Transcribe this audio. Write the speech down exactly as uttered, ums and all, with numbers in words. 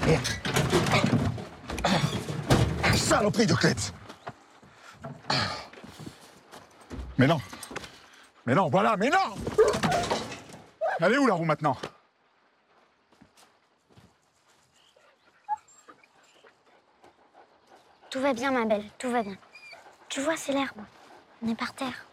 derrière. Saloperie de Klebs. Mais non. Mais non, voilà, mais non. Elle est où la roue maintenant? Tout va bien, ma belle, tout va bien. Tu vois, c'est l'herbe. On est par terre.